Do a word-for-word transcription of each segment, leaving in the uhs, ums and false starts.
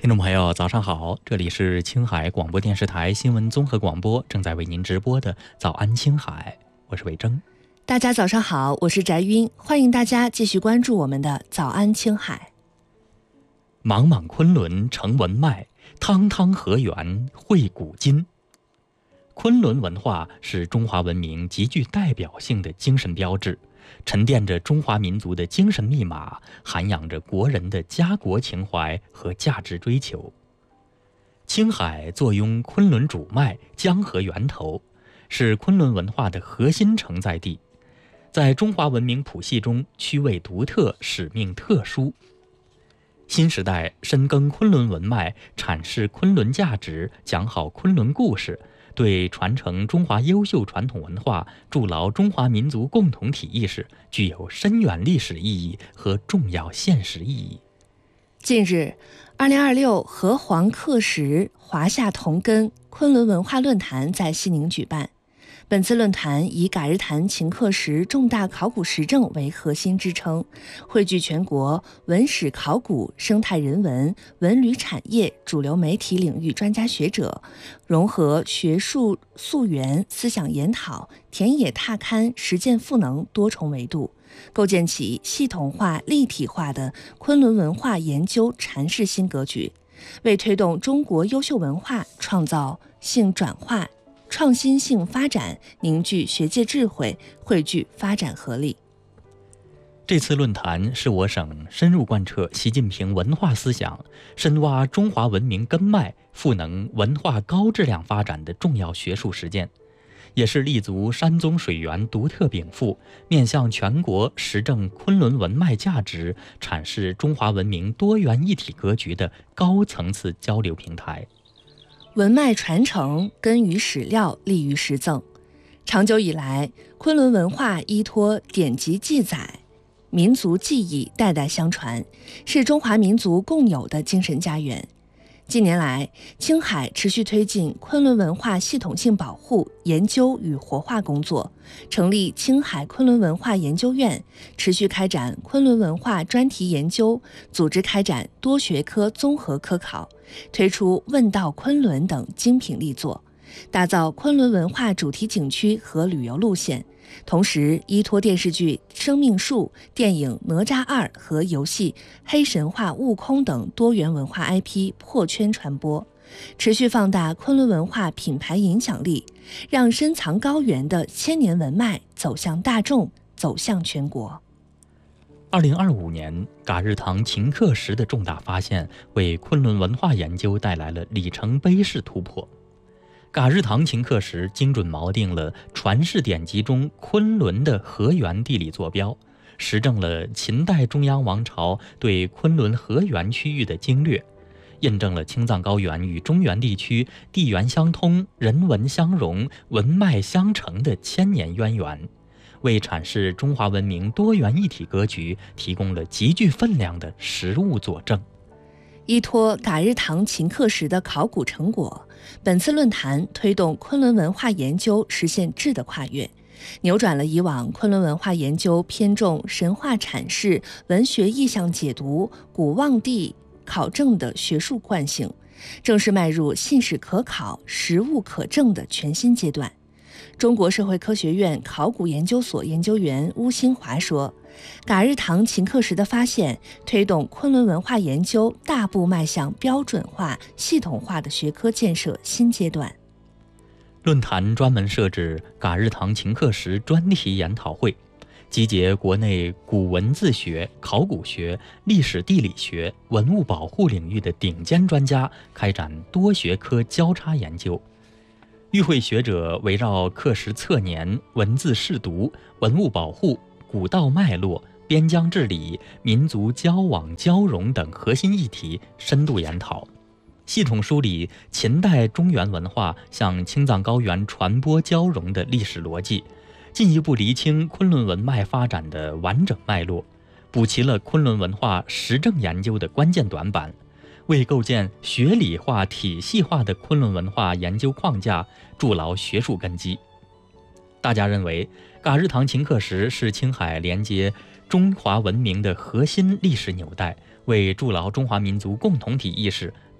听众朋友，早上好，这里是青海广播电视台新闻综合广播，正在为您直播的早安青海，我是伟征。 大家早上好，我是翟晕，欢迎大家继续关注我们的早安青海。 莽莽昆仑成文脉，汤汤河源汇古今。昆仑文化是中华文明极具代表性的精神标志，沉淀着中华民族的精神密码，涵养着国人的家国情怀和价值追求。青海坐拥昆仑主脉、江河源头，是昆仑文化的核心承载地，在中华文明谱系中区位独特，使命特殊。新时代深耕昆仑文脉，阐释昆仑价值，讲好昆仑故事，对传承中华优秀传统文化、筑牢中华民族共同体意识具有深远历史意义和重要现实意义。 近日，二零二六河黄刻石华夏同根昆仑文化论坛在西宁举办。本次论坛以嘎日坛秦刻石重大考古实证为核心支撑，汇聚全国文史考古、生态人文、文旅产业主流媒体领域专家学者，融合学术溯源、思想研讨、田野踏勘、实践赋能多重维度，构建起系统化、立体化的昆仑文化研究阐释新格局，为推动中国优秀文化创造性转化、创新性发展凝聚学界智慧，汇聚发展合力。 这次论坛是我省深入贯彻习近平文化思想，深挖中华文明根脉，赋能文化高质量发展的重要学术实践，也是立足山宗水源独特禀赋，面向全国实证昆仑文脉价值，阐释中华文明多元一体格局的高层次交流平台。 文脉传承根于史料，立于实证。长久以来，昆仑文化依托典籍记载、民族记忆代代相传，是中华民族共有的精神家园。近年来，青海持续推进昆仑文化系统性保护、研究与活化工作，成立青海昆仑文化研究院，持续开展昆仑文化专题研究，组织开展多学科综合科考，推出问道昆仑等精品力作，打造昆仑文化主题景区和旅游路线。同时依托电视剧《生命树》、电影《哪吒二》和游戏《黑神话：悟空》等多元文化 I P 破圈传播，持续放大昆仑文化品牌影响力，让深藏高原的千年文脉走向大众，走向全国。 二零二五年，嘎日堂秦刻石的重大发现，为昆仑文化研究带来了里程碑式突破。嘎日堂秦刻石精准锚定了传世典籍中昆仑的河源地理坐标，实证了秦代中央王朝对昆仑河源区域的经略，印证了青藏高原与中原地区地缘相通、人文相融、文脉相承的千年渊源，为阐释中华文明多元一体格局提供了极具分量的实物佐证。 依托嘎日堂秦刻石的考古成果，本次论坛推动昆仑文化研究实现质的跨越，扭转了以往昆仑文化研究偏重神话阐释、文学意象解读、古望地考证的学术惯性，正式迈入信史可考、实物可证的全新阶段。中国社会科学院考古研究所研究员邬新华说，嘎日堂秦刻石的发现推动昆仑文化研究大步迈向标准化、系统化的学科建设新阶段。 论坛专门设置嘎日堂秦刻石专题研讨会，集结国内古文字学、考古学、历史地理学、文物保护领域的顶尖专家，开展多学科交叉研究。与会学者围绕刻石测年、文字试读、文物保护、古道脉络、边疆治理、民族交往交融等核心议题深度研讨，系统梳理秦代中原文化向青藏高原传播交融的历史逻辑，进一步厘清昆仑文脉发展的完整脉络，补齐了昆仑文化实证研究的关键短板，为构建学理化、体系化的昆仑文化研究框架筑牢学术根基。大家认为，嘎日堂秦刻石是青海连接中华文明的核心历史纽带，为筑牢中华民族共同体意识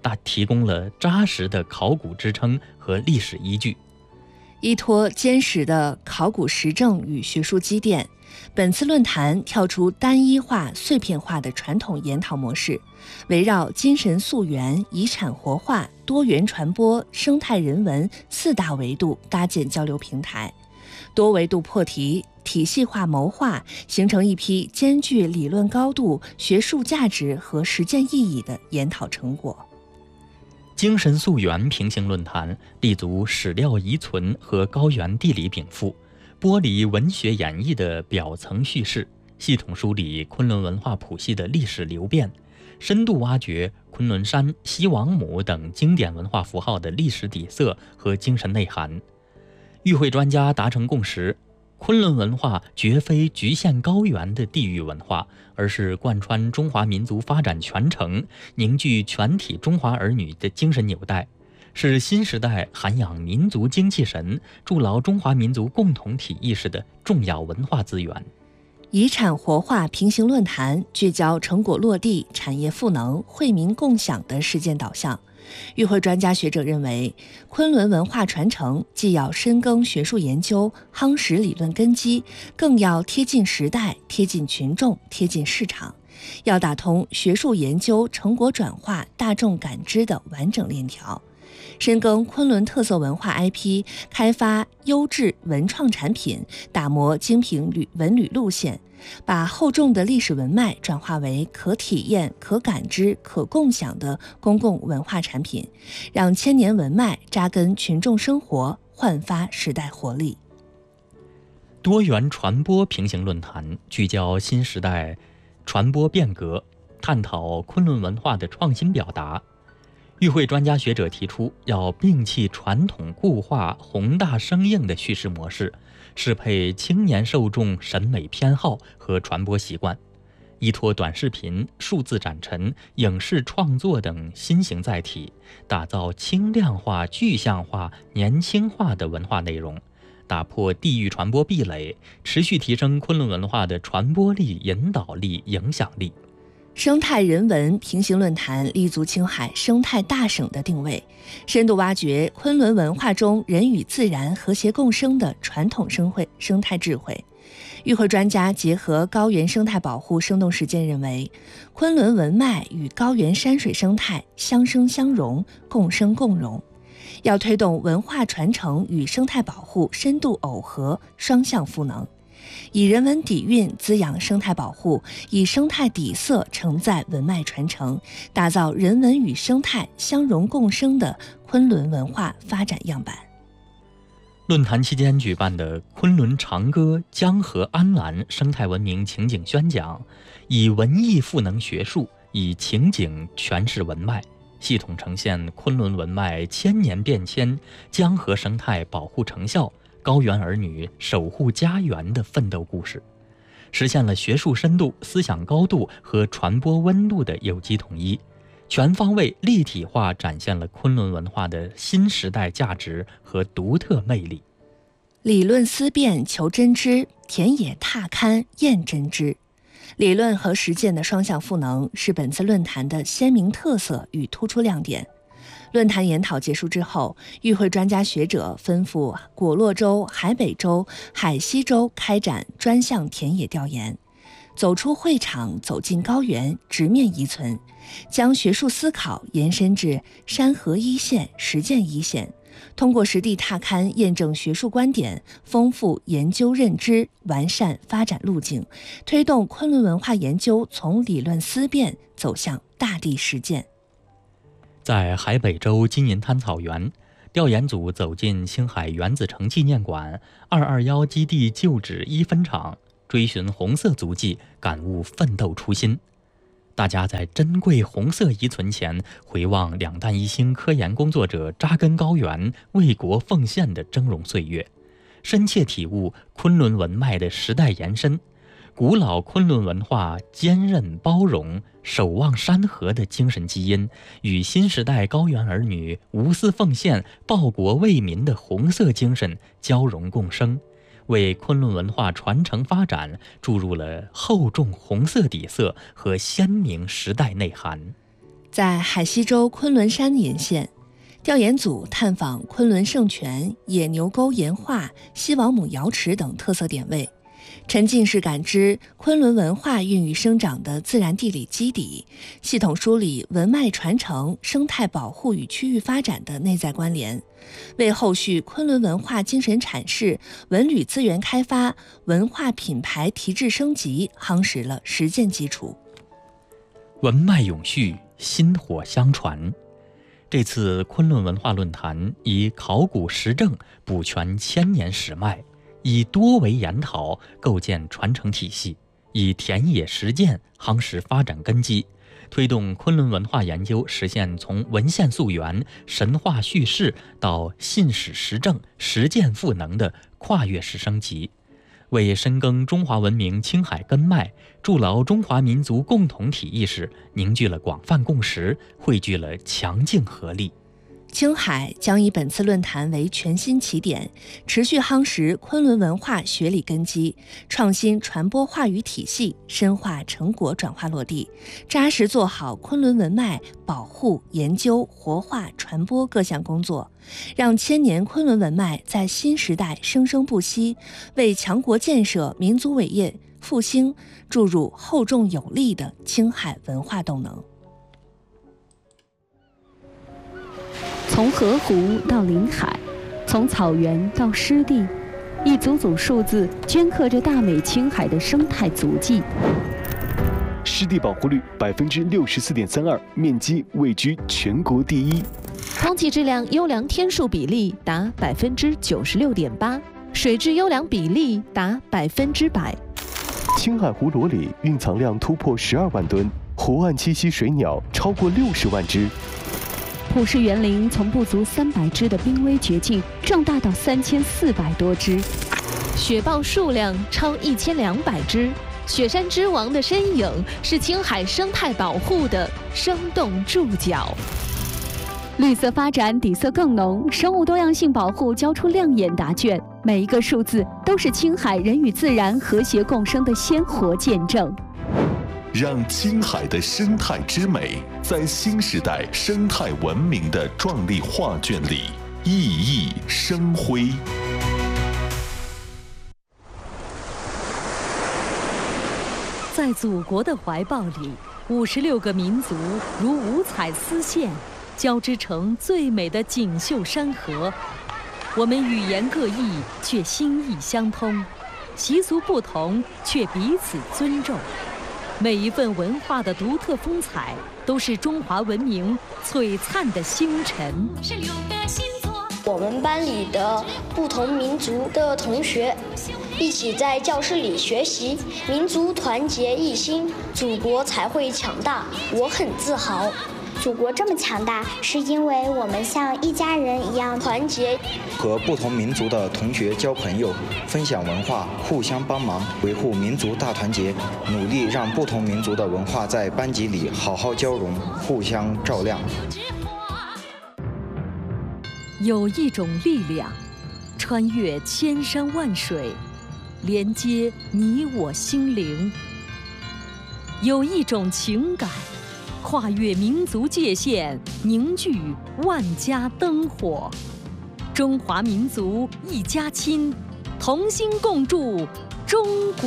大提供了扎实的考古支撑和历史依据。 依托坚实的考古实证与学术积淀，本次论坛跳出单一化、碎片化的传统研讨模式，围绕精神溯源、遗产活化、多元传播、生态人文四大维度搭建交流平台，多维度破题、体系化谋划，形成一批兼具理论高度、学术价值和实践意义的研讨成果。 精神溯源平行论坛立足史料遗存和高原地理禀赋，剥离文学演绎的表层叙事，系统梳理昆仑文化谱系的历史流变，深度挖掘昆仑山、西王母等经典文化符号的历史底色和精神内涵。与会专家达成共识，昆仑文化绝非局限高原的地域文化，而是贯穿中华民族发展全程、凝聚全体中华儿女的精神纽带，是新时代涵养民族精气神、筑牢中华民族共同体意识的重要文化资源。 遗产活化平行论坛聚焦成果落地、产业赋能、惠民共享的实践导向。与会专家学者认为，昆仑文化传承既要深耕学术研究、夯实理论根基，更要贴近时代、贴近群众、贴近市场，要打通学术研究成果转化、大众感知的完整链条。深耕昆仑特色文化 I P， 开发优质文创产品，打磨精品旅文旅路线，把厚重的历史文脉转化为可体验、可感知、可共享的公共文化产品，让千年文脉扎根群众生活，焕发时代活力。 多元传播平行论坛聚焦新时代传播变革，探讨昆仑文化的创新表达。与会专家学者提出，要摒弃传统固化、宏大生硬的叙事模式，适配青年受众审美偏好和传播习惯，依托短视频、数字展陈、影视创作等新型载体，打造轻量化、具象化、年轻化的文化内容，打破地域传播壁垒，持续提升昆仑文化的传播力、引导力、影响力。 生态人文平行论坛立足青海生态大省的定位，深度挖掘昆仑文化中人与自然和谐共生的传统生会生态智慧。与会专家结合高原生态保护生动实践，认为昆仑文脉与高原山水生态相生相融、共生共荣，要推动文化传承与生态保护深度耦合、双向赋能，以人文底蕴滋养生态保护，以生态底色承载文脉传承，打造人文与生态相融共生的昆仑文化发展样板。 论坛期间举办的昆仑长歌江河安澜生态文明情景宣讲，以文艺赋能学术，以情景诠释文脉，系统呈现昆仑文脉千年变迁、江河生态保护成效、高原儿女守护家园的奋斗故事，实现了学术深度、思想高度和传播温度的有机统一，全方位立体化展现了昆仑文化的新时代价值和独特魅力。 理论思辨求真知，田野踏勘验真知。理论和实践的双向赋能是本次论坛的鲜明特色与突出亮点。论坛研讨结束之后，与会专家学者吩咐果洛州、海北州、海西州开展专项田野调研，走出会场，走进高原，直面遗存，将学术思考延伸至山河一线、实践一线，通过实地踏勘验证学术观点，丰富研究认知，完善发展路径，推动昆仑文化研究从理论思辨走向大地实践。 在海北州金银滩草原，调研组走进青海原子城纪念馆二二一基地旧址一分厂，追寻红色足迹，感悟奋斗初心。大家在珍贵红色遗存前回望两弹一星科研工作者扎根高原、为国奉献的峥嵘岁月，深切体悟昆仑文脉的时代延伸，古老昆仑文化坚韧包容、守望山河的精神基因，与新时代高原儿女无私奉献、报国为民的红色精神交融共生，为昆仑文化传承发展注入了厚重红色底色和鲜明时代内涵。 在海西州昆仑山沿线，调研组探访昆仑圣泉、野牛沟岩画、西王母瑶池等特色点位，沉浸式感知昆仑文化孕育生长的自然地理基底，系统梳理文脉传承、生态保护与区域发展的内在关联，为后续昆仑文化精神阐释、文旅资源开发、文化品牌提质升级夯实了实践基础。 文脉永续，薪火相传。这次昆仑文化论坛以考古实证补全千年史脉，以多维研讨构建传承体系，以田野实践夯实发展根基，推动昆仑文化研究实现从文献溯源、神话叙事到信史实证、实践赋能的跨越式升级，为深耕中华文明青海根脉、筑牢中华民族共同体意识凝聚了广泛共识，汇聚了强劲合力。 青海将以本次论坛为全新起点，持续夯实昆仑文化学理根基，创新传播话语体系，深化成果转化落地，扎实做好昆仑文脉保护、研究、活化、传播各项工作，让千年昆仑文脉在新时代生生不息，为强国建设、民族伟业复兴注入厚重有力的青海文化动能。 从河湖到临海，从草原到湿地，一组组数字镌刻着大美青海的生态足迹。 湿地保护率百分之六十四点三二，面积位居全国第一。 空气质量优良天数比例达百分之九十六点八，水质优良比例达百分之百。 青海湖裸里蕴藏量突破十二万吨，湖岸栖息水鸟超过六十万只。 普氏园林从不足三百只的濒危绝境壮大到三千四百多只， 雪豹数量超一千两百只，雪山之王的身影是青海生态保护的生动注脚。 绿色发展底色更浓，生物多样性保护交出亮眼答卷，每一个数字都是青海人与自然和谐共生的鲜活见证。 让青海的生态之美在新时代生态文明的壮丽画卷里熠熠生辉。 在祖国的怀抱里，五十六个民族如五彩丝线，交织成最美的锦绣山河。我们语言各异，却心意相通；习俗不同，却彼此尊重。每一份文化的独特风采，都是中华文明璀璨的星辰。 我们班里的不同民族的同学一起在教室里学习，民族团结一心，祖国才会强大。我很自豪。 祖国这么强大，是因为我们像一家人一样团结。 和不同民族的同学交朋友，分享文化，互相帮忙，维护民族大团结，努力让不同民族的文化在班级里好好交融，互相照亮。 有一种力量，穿越千山万水，连接你我心灵；有一种情感，跨越民族界限，凝聚万家灯火。中华民族一家亲，同心共筑中国。